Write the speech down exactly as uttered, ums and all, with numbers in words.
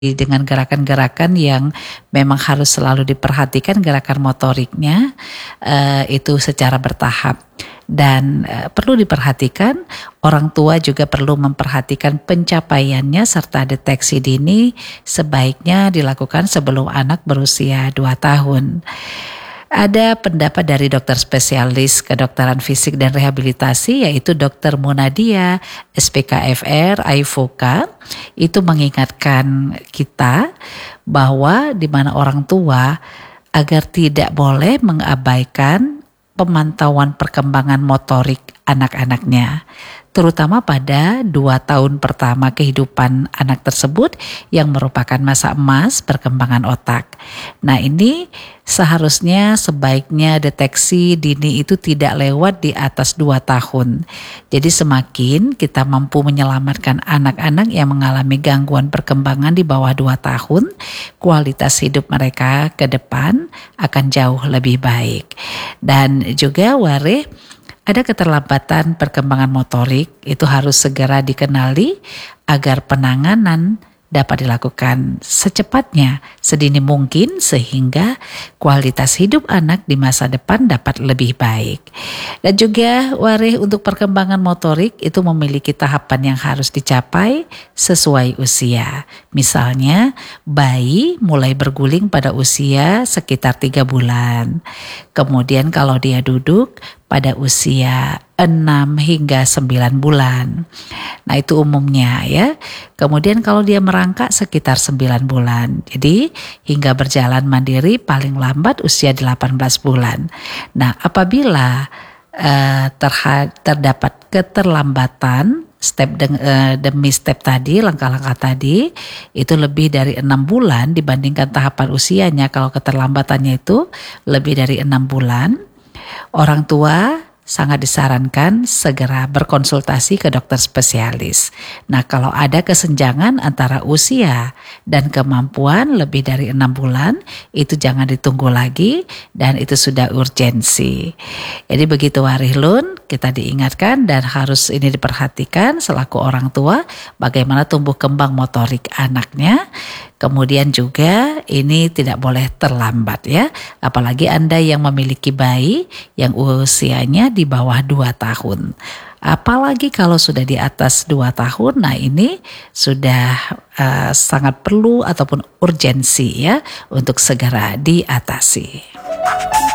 dengan gerakan-gerakan yang memang harus selalu diperhatikan gerakan motoriknya uh, itu secara bertahap dan uh, perlu diperhatikan. Orang tua juga perlu memperhatikan pencapaiannya serta deteksi dini sebaiknya dilakukan sebelum anak berusia dua tahun. Ada pendapat dari dokter spesialis kedokteran fisik dan rehabilitasi yaitu dokter Munadia S P K F R I V O K itu mengingatkan kita bahwa di mana orang tua agar tidak boleh mengabaikan pemantauan perkembangan motorik anak-anaknya, terutama pada dua tahun pertama kehidupan anak tersebut yang merupakan masa emas perkembangan otak. Nah, ini seharusnya sebaiknya deteksi dini itu tidak lewat di atas dua tahun. Jadi semakin kita mampu menyelamatkan anak-anak yang mengalami gangguan perkembangan di bawah dua tahun, kualitas hidup mereka ke depan akan jauh lebih baik. Dan juga Wareh, ada keterlambatan perkembangan motorik itu harus segera dikenali agar penanganan dapat dilakukan secepatnya, sedini mungkin sehingga kualitas hidup anak di masa depan dapat lebih baik. Dan juga Wareh, untuk perkembangan motorik itu memiliki tahapan yang harus dicapai sesuai usia. Misalnya bayi mulai berguling pada usia sekitar tiga bulan. Kemudian kalau dia duduk pada usia enam hingga sembilan bulan. Nah, itu umumnya ya. Kemudian kalau dia merangkak sekitar sembilan bulan. Jadi hingga berjalan mandiri paling lambat usia delapan belas bulan. Nah, apabila uh, terha- terdapat keterlambatan step de- uh, demi step tadi, langkah-langkah tadi itu lebih dari enam bulan dibandingkan tahapan usianya, kalau keterlambatannya itu lebih dari enam bulan, orang tua sangat disarankan segera berkonsultasi ke dokter spesialis. Nah, kalau ada kesenjangan antara usia dan kemampuan lebih dari enam bulan, itu jangan ditunggu lagi dan itu sudah urgensi. Jadi begitu Warihlun, kita diingatkan dan harus ini diperhatikan selaku orang tua bagaimana tumbuh kembang motorik anaknya. Kemudian juga ini tidak boleh terlambat ya, apalagi Anda yang memiliki bayi yang usianya di bawah dua tahun. Apalagi kalau sudah di atas dua tahun, nah ini sudah uh, sangat perlu ataupun urgensi ya untuk segera diatasi.